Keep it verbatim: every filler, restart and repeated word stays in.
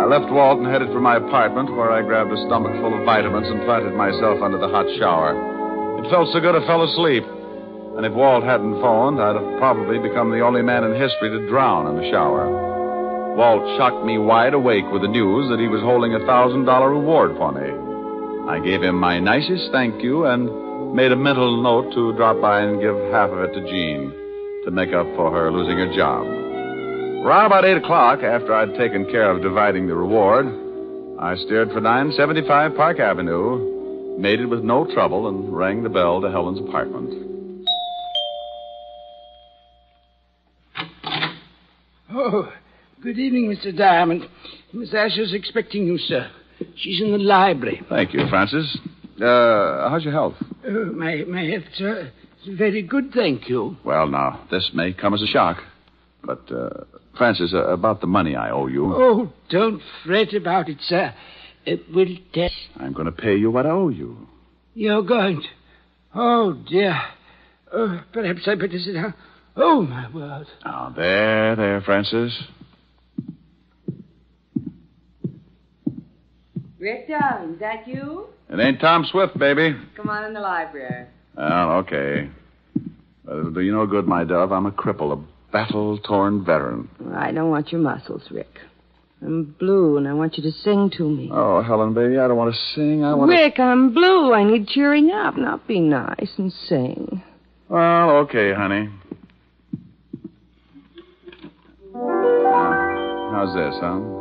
left Walt and headed for my apartment, where I grabbed a stomach full of vitamins and planted myself under the hot shower. It felt so good I fell asleep. And if Walt hadn't phoned, I'd have probably become the only man in history to drown in the shower. Walt shocked me wide awake with the news that he was holding a one thousand dollars reward for me. I gave him my nicest thank you and made a mental note to drop by and give half of it to Jean to make up for her losing her job. Around about eight o'clock, after I'd taken care of dividing the reward, I steered for nine seventy-five Park Avenue, made it with no trouble, and rang the bell to Helen's apartment. Oh, good evening, Mister Diamond. Miss Asher's expecting you, sir. She's in the library. Thank you, Francis. Uh, how's your health? Uh, my, my health, sir, is very good, thank you. Well, now, this may come as a shock. But, uh, Francis, uh, about the money I owe you. Oh, don't fret about it, sir. It will tell. I'm going to pay you what I owe you. You're going to? Oh, dear. Oh, perhaps I'd better sit down. Oh, my word. Now, there, there, Francis. Rick, darling, is that you? It ain't Tom Swift, baby. Come on in the library. Oh, okay. But it'll do you no good, my dove. I'm a cripple, a battle-torn veteran. Well, I don't want your muscles, Rick. I'm blue, and I want you to sing to me. Oh, Helen, baby, I don't want to sing. I want Rick, to... I'm blue. I need cheering up. Now be nice and sing. Well, okay, honey. How's this, huh?